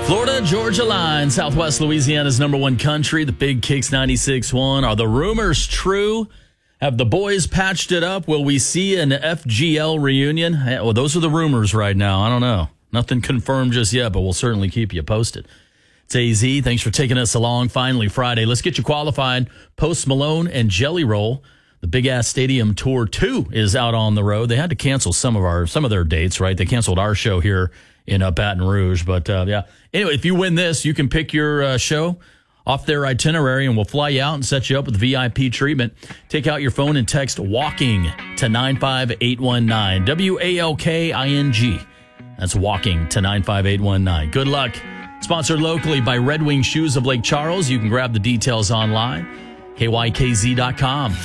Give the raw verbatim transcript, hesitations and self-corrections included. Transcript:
Florida Georgia line, Southwest Louisiana's number one country, the Big Kicks ninety-six point one. Are the rumors true? Have the boys patched it up? Will we see an F G L reunion? Well, those are the rumors right now. I don't know. Nothing confirmed just yet, but we'll certainly keep you posted. It's A Z. Thanks for taking us along. Finally, Friday. Let's get you qualified. Post Malone and Jelly Roll. The Big Ass Stadium Tour two is out on the road. They had to cancel some of our some of their dates, right? They canceled our show here in uh, Baton Rouge. But, uh, yeah. Anyway, if you win this, you can pick your uh, show off their itinerary, and we'll fly you out and set you up with V I P treatment. Take out your phone and text WALKING to nine five eight one nine. W A L K I N G. That's WALKING to nine five eight one nine. Good luck. Sponsored locally by Red Wing Shoes of Lake Charles. You can grab the details online. K Y K Z dot com.